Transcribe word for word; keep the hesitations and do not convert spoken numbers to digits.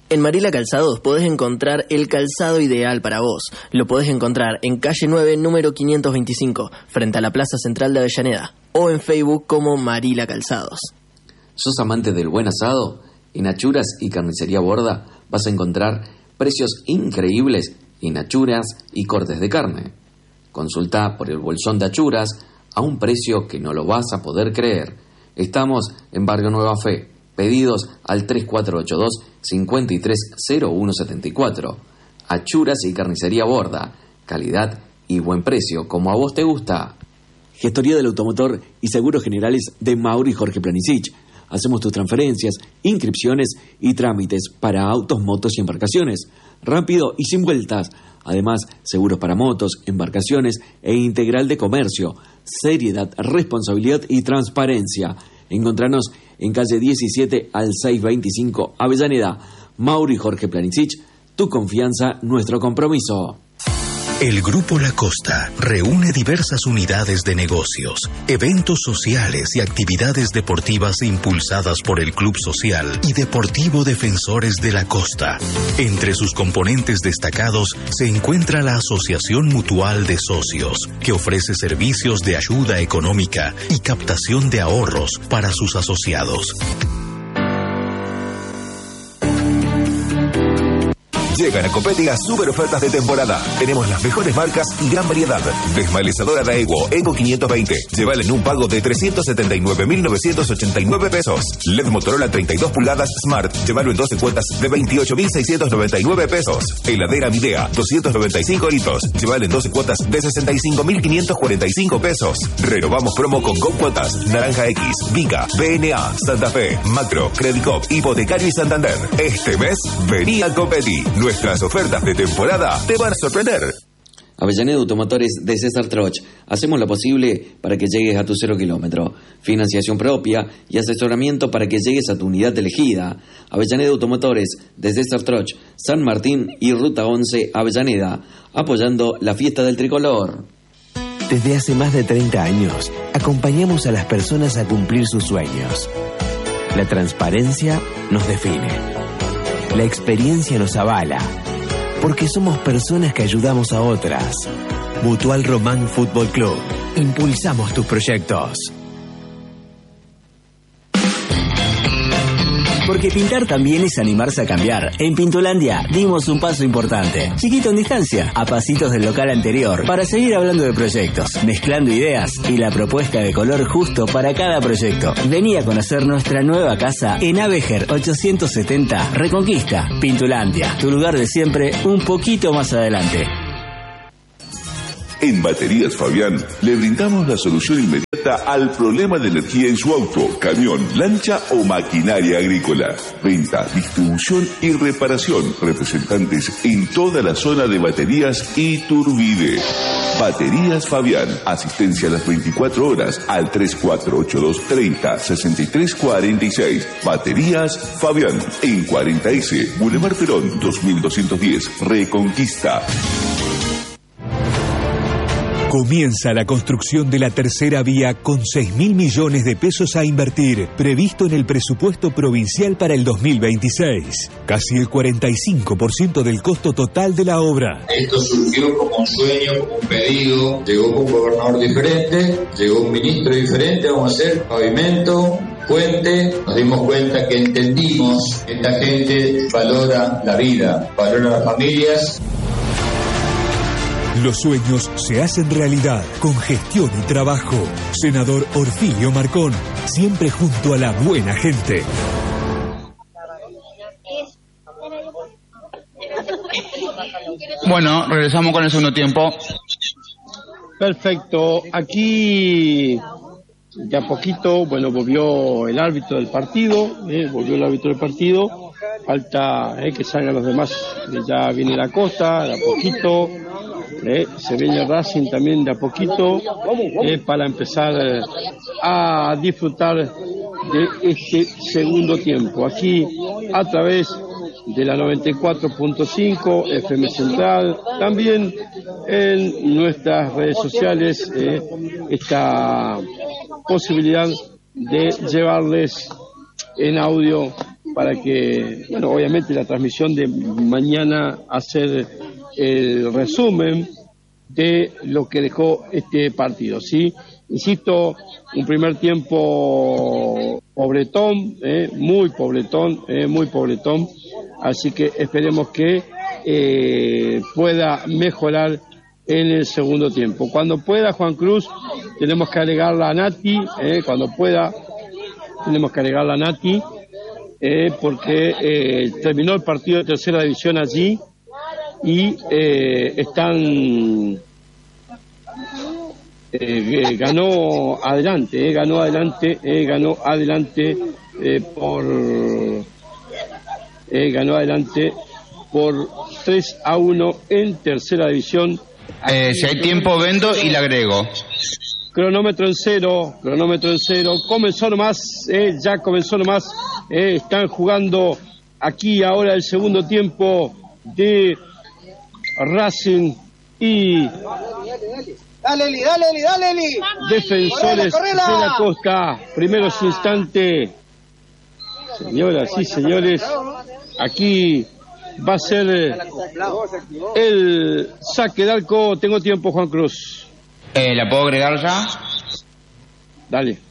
En Marila Calzados podés encontrar el calzado ideal para vos. Lo podés encontrar en calle nueve, número quinientos veinticinco, frente a la Plaza Central de Avellaneda, o en Facebook como Marila Calzados. ¿Sos amante del buen asado? En Achuras y Carnicería Borda vas a encontrar precios increíbles en achuras y cortes de carne. Consultá por el bolsón de achuras a un precio que no lo vas a poder creer. Estamos en Barrio Nueva Fe. Pedidos al tres cuatro ocho dos, cinco tres cero uno siete cuatro. Achuras y Carnicería Borda. Calidad y buen precio, como a vos te gusta. Gestoría del automotor y seguros generales de Mauro y Jorge Planisic. Hacemos tus transferencias, inscripciones y trámites para autos, motos y embarcaciones. Rápido y sin vueltas. Además, seguros para motos, embarcaciones e integral de comercio. Seriedad, responsabilidad y transparencia. Encontranos en calle diecisiete al seiscientos veinticinco, Avellaneda. Mauro y Jorge Planisic, tu confianza, nuestro compromiso. El Grupo La Costa reúne diversas unidades de negocios, eventos sociales y actividades deportivas impulsadas por el Club Social y Deportivo Defensores de la Costa. Entre sus componentes destacados se encuentra la Asociación Mutual de Socios, que ofrece servicios de ayuda económica y captación de ahorros para sus asociados. Llegan a Copeti las super ofertas de temporada. Tenemos las mejores marcas y gran variedad. Desmalezadora Daewoo Eco quinientos veinte. Llévala en un pago de trescientos setenta y nueve mil novecientos ochenta y nueve pesos. L E D Motorola treinta y dos pulgadas Smart. Llévalo en doce cuotas de veintiocho mil seiscientos noventa y nueve pesos. Heladera Midea doscientos noventa y cinco litros. Llévala en doce cuotas de sesenta y cinco mil quinientos cuarenta y cinco pesos. Renovamos promo con Go Cuotas, Naranja X, Vica, B N A, Santa Fe, Macro, Credicop, Hipotecario y Santander. Este mes, vení a Copeti. Nuestras ofertas de temporada te van a sorprender. Avellaneda Automotores de César Troch. Hacemos lo posible para que llegues a tu cero kilómetro. Financiación propia y asesoramiento para que llegues a tu unidad elegida. Avellaneda Automotores de César Troch, San Martín y Ruta once, Avellaneda. Apoyando la fiesta del tricolor. Desde hace más de treinta años, acompañamos a las personas a cumplir sus sueños. La transparencia nos define. La experiencia nos avala, porque somos personas que ayudamos a otras. Mutual Román Fútbol Club. Impulsamos tus proyectos. Porque pintar también es animarse a cambiar. En Pintolandia dimos un paso importante. Chiquito en distancia, a pasitos del local anterior, para seguir hablando de proyectos, mezclando ideas y la propuesta de color justo para cada proyecto. Vení a conocer nuestra nueva casa en Avejer ochocientos setenta, Reconquista. Pintolandia, tu lugar de siempre, un poquito más adelante. En Baterías Fabián le brindamos la solución inmediata al problema de energía en su auto, camión, lancha o maquinaria agrícola. Venta, distribución y reparación. Representantes en toda la zona de baterías Iturbide. Baterías Fabián. Asistencia a las veinticuatro horas al tres cuatro ocho dos, treinta, sesenta y tres cuarenta y seis. Baterías Fabián. En cuarenta ese, Boulevard Perón, dos mil doscientos diez, Reconquista. Comienza la construcción de la tercera vía con seis mil millones de pesos a invertir, previsto en el presupuesto provincial para el dos mil veintiséis. Casi el cuarenta y cinco por ciento del costo total de la obra. Esto surgió como un sueño, como un pedido. Llegó con un gobernador diferente, llegó un ministro diferente. Vamos a hacer pavimento, puente. Nos dimos cuenta que entendimos que esta gente valora la vida, valora las familias. Los sueños se hacen realidad con gestión y trabajo. Senador Orfilio Marcón, siempre junto a la buena gente. Bueno, regresamos con el segundo tiempo. Perfecto. Aquí de a poquito, bueno, volvió el árbitro del partido, eh, volvió el árbitro del partido. Falta eh, que salgan los demás. Ya viene la Costa, de a poquito. Eh, se viene Racing también de a poquito eh, para empezar eh, a disfrutar de este segundo tiempo. Aquí a través de la noventa y cuatro punto cinco F M Central, también en nuestras redes sociales eh, esta posibilidad de llevarles en audio para que, bueno, obviamente la transmisión de mañana hacer el resumen de lo que dejó este partido, ¿sí? Insisto, un primer tiempo pobretón, eh, muy pobretón, eh, muy pobretón, así que esperemos que eh, pueda mejorar en el segundo tiempo. Cuando pueda, Juan Cruz, tenemos que agregarla a Nati, eh, cuando pueda, tenemos que agregarla a Nati, eh, porque eh, terminó el partido de tercera división allí y eh, están... Eh, ganó adelante, eh, ganó adelante, eh, ganó adelante eh, por eh, ganó adelante por tres a uno en tercera división. Eh, si hay tiempo vendo y le agrego. Cronómetro en cero, cronómetro en cero, comenzó nomás, eh, ya comenzó nomás, eh, están jugando aquí ahora el segundo tiempo de Racing y Dale, Eli, dale, Eli, dale, Eli. Defensores correla, correla. de la Costa, primeros instantes. Señoras y señores, aquí va a ser el saque de arco. Tengo tiempo, Juan Cruz. Eh, ¿La puedo agregar ya? Dale.